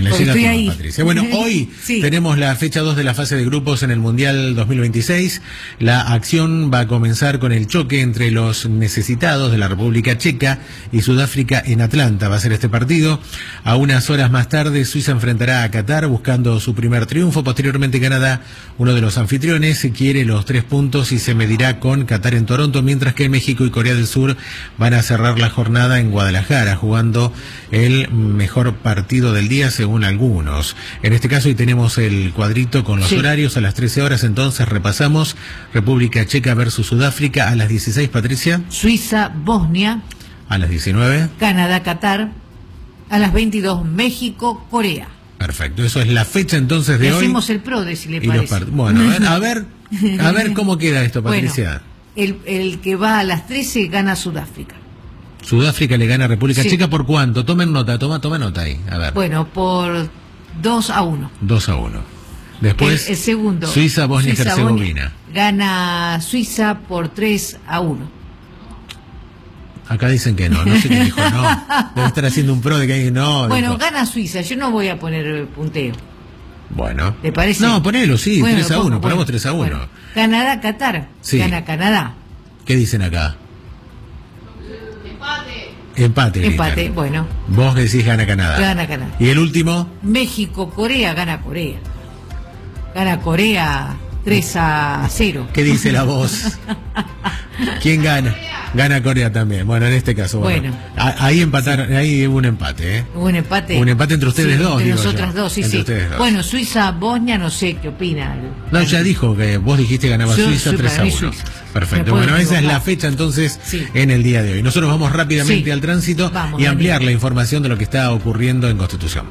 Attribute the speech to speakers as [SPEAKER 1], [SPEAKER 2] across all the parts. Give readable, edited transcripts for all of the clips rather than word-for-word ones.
[SPEAKER 1] bien, le
[SPEAKER 2] Porque
[SPEAKER 1] llega
[SPEAKER 2] estoy
[SPEAKER 1] todo,
[SPEAKER 2] ahí.
[SPEAKER 1] Patricia. Bueno, hoy
[SPEAKER 2] Sí.
[SPEAKER 1] tenemos la fecha 2 de la fase de grupos en el Mundial 2026. La acción va a comenzar con el choque entre los necesitados de la República Checa y Sudáfrica en Atlanta. Va a ser este partido. A unas horas más tarde, Suiza enfrentará a Qatar buscando su primer triunfo. Posteriormente, Canadá, uno de los anfitriones, quiere los 3 puntos y se medirá con Qatar en Toronto, mientras que México y Corea del Sur van a cerrar la jornada en Guadalajara, jugando el mejor partido del día según algunos. En este caso hoy tenemos el cuadrito con los horarios. A las 13 horas entonces repasamos: República Checa versus Sudáfrica a las 16, Patricia.
[SPEAKER 2] Suiza, Bosnia.
[SPEAKER 1] A las 19.
[SPEAKER 2] Canadá, Qatar. A las 22, México, Corea.
[SPEAKER 1] Perfecto, eso es la fecha entonces de hoy.
[SPEAKER 2] Hacemos el PRODE, si le
[SPEAKER 1] Y
[SPEAKER 2] parece.
[SPEAKER 1] bueno, a ver cómo queda esto, Patricia.
[SPEAKER 2] Bueno, el que va a las 13 gana Sudáfrica.
[SPEAKER 1] Sudáfrica le gana a República Checa, ¿por cuánto? Tomen nota, toma nota ahí, a ver.
[SPEAKER 2] Bueno, por 2-1.
[SPEAKER 1] 2-1. Después,
[SPEAKER 2] el segundo,
[SPEAKER 1] Suiza, Bosnia y Herzegovina.
[SPEAKER 2] Gana Suiza por 3-1.
[SPEAKER 1] Acá dicen que no sé qué dijo, no. Debe estar haciendo un pro de que hay no.
[SPEAKER 2] Bueno,
[SPEAKER 1] dijo.
[SPEAKER 2] gana Suiza, yo no voy a poner punteo.
[SPEAKER 1] Bueno.
[SPEAKER 2] ¿Te parece?
[SPEAKER 1] No, ponelo, sí, bueno, 3-1, ponemos 3-1.
[SPEAKER 2] Bueno, Canadá, Qatar.
[SPEAKER 1] Sí.
[SPEAKER 2] Gana Canadá.
[SPEAKER 1] ¿Qué dicen acá? Empate.
[SPEAKER 2] Empate, bueno.
[SPEAKER 1] Vos decís gana Canadá.
[SPEAKER 2] Gana Canadá.
[SPEAKER 1] ¿Y el último?
[SPEAKER 2] México, Corea, gana Corea. Gana Corea 3-0.
[SPEAKER 1] ¿Qué dice la voz? ¿Quién gana? Gana Corea también. Bueno, en este caso, bueno. Ahí empataron, ahí hubo un empate, ¿eh?
[SPEAKER 2] Hubo un empate.
[SPEAKER 1] Un empate entre ustedes dos,
[SPEAKER 2] entre
[SPEAKER 1] digo
[SPEAKER 2] nosotras
[SPEAKER 1] yo.
[SPEAKER 2] dos, sí,
[SPEAKER 1] Entre
[SPEAKER 2] sí.
[SPEAKER 1] ustedes dos.
[SPEAKER 2] Bueno, Suiza, Bosnia, no sé qué opina.
[SPEAKER 1] No, ya dijo que vos dijiste que ganaba Suiza 3-1. Perfecto. Bueno, esa es la fecha entonces en el día de hoy. Nosotros vamos rápidamente al tránsito y ampliar la información de lo que está ocurriendo en Constitución.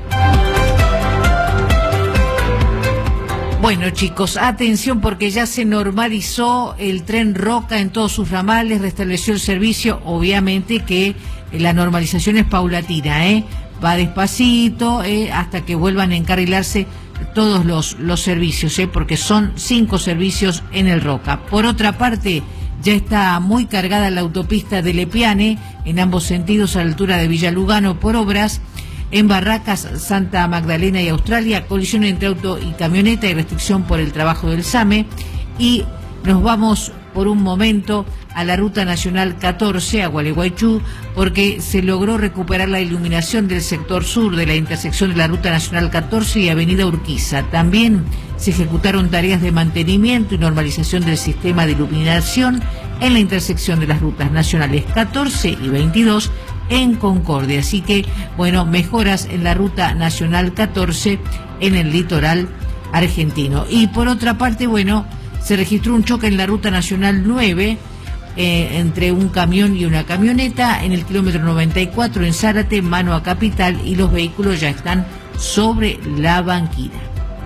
[SPEAKER 2] Bueno, chicos, atención porque ya se normalizó el tren Roca en todos sus ramales, restableció el servicio. Obviamente que la normalización es paulatina, va despacito hasta que vuelvan a encarrilarse todos los servicios, porque son 5 servicios en el Roca. Por otra parte, ya está muy cargada la autopista de Lepiane en ambos sentidos a la altura de Villa Lugano por obras. En Barracas, Santa Magdalena y Australia, colisión entre auto y camioneta y restricción por el trabajo del SAME. Y nos vamos por un momento a la Ruta Nacional 14, a Gualeguaychú, porque se logró recuperar la iluminación del sector sur de la intersección de la Ruta Nacional 14 y Avenida Urquiza. También se ejecutaron tareas de mantenimiento y normalización del sistema de iluminación en la intersección de las rutas nacionales 14 y 22 en Concordia. Así que, bueno, mejoras en la Ruta Nacional 14 en el litoral argentino. Y por otra parte, bueno, se registró un choque en la Ruta Nacional 9 entre un camión y una camioneta en el kilómetro 94 en Zárate, mano a Capital, y los vehículos ya están sobre la banquina.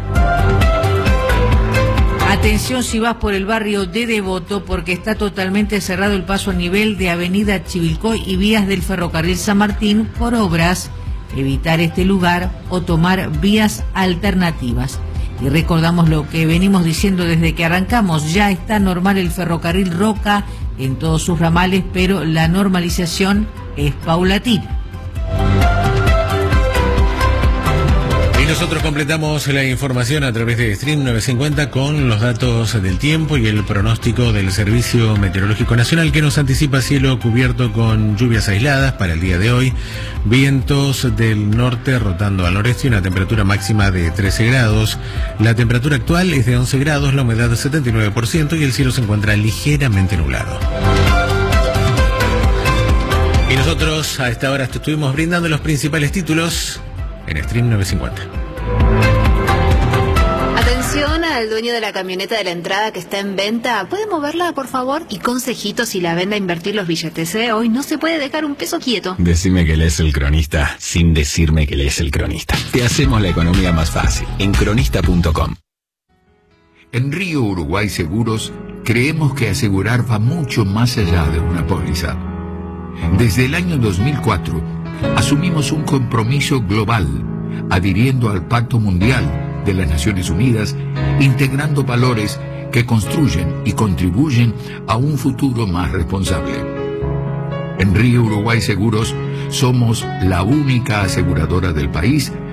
[SPEAKER 2] Atención si vas por el barrio de Devoto, porque está totalmente cerrado el paso a nivel de Avenida Chivilcoy y vías del ferrocarril San Martín por obras. Evitar este lugar o tomar vías alternativas. Y recordamos lo que venimos diciendo desde que arrancamos: ya está normal el ferrocarril Roca en todos sus ramales, pero la normalización es paulatina.
[SPEAKER 1] Nosotros completamos la información a través de Stream 950 con los datos del tiempo y el pronóstico del Servicio Meteorológico Nacional, que nos anticipa cielo cubierto con lluvias aisladas para el día de hoy, vientos del norte rotando al noreste y una temperatura máxima de 13 grados. La temperatura actual es de 11 grados, la humedad de 79% y el cielo se encuentra ligeramente nublado. Y nosotros a esta hora estuvimos brindando los principales títulos en Stream 950.
[SPEAKER 3] Atención al dueño de la camioneta de la entrada que está en venta. ¿Puede moverla, por favor? Y consejitos si la vende a invertir los billetes, Hoy no se puede dejar un peso quieto.
[SPEAKER 4] Decime que lees El Cronista sin decirme que lees El Cronista. Te hacemos la economía más fácil en cronista.com.
[SPEAKER 5] En Río Uruguay Seguros creemos que asegurar va mucho más allá de una póliza. Desde el año 2004 asumimos un compromiso global, adhiriendo al Pacto Mundial de las Naciones Unidas, integrando valores que construyen y contribuyen a un futuro más responsable. En Río Uruguay Seguros somos la única aseguradora del país